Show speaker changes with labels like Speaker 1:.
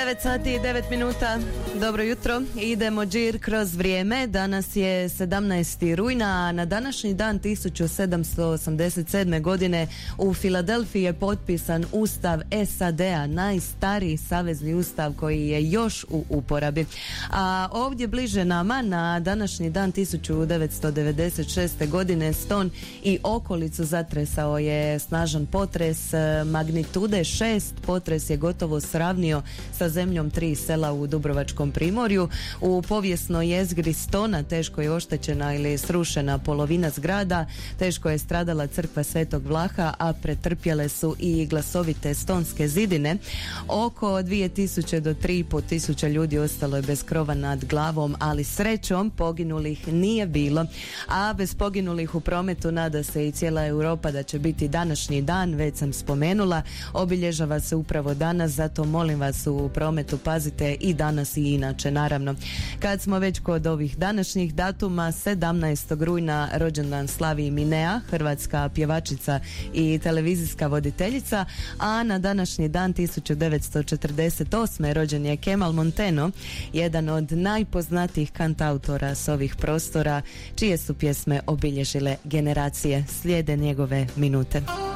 Speaker 1: 9 sati i 9 minuta. Dobro jutro. Idemo džir kroz vrijeme. Danas je 17. rujna, a na današnji dan 1787. godine u Filadelfiji je potpisan Ustav SAD-a, najstariji savezni ustav koji je još u uporabi. A ovdje bliže nama na današnji dan 1996. godine Ston i okolicu zatresao je snažan potres magnitude 6. Potres je gotovo sravnio sa zemljom 3 sela u Dubrovačkom primorju. U povijesnoj jezgri Stona teško je oštećena ili srušena polovina zgrada, teško je stradala crkva Svetog Vlaha, a pretrpjele su i glasovite stonske zidine. Oko 2000 do 3500 ljudi ostalo je bez krova nad glavom, ali srećom poginulih nije bilo. A bez poginulih u prometu nada se i cijela Europa da će biti današnji dan, već sam spomenula, obilježava se upravo danas, zato molim vas u prometu pazite i danas i inače naravno. Kad smo već kod ovih današnjih datuma, 17. rujna rođendan slavi Minea, hrvatska pjevačica i televizijska voditeljica, a na današnji dan 1948. rođen je Kemal Monteno, jedan od najpoznatijih kantautora s ovih prostora, čije su pjesme obilježile generacije. Slijede njegove minute.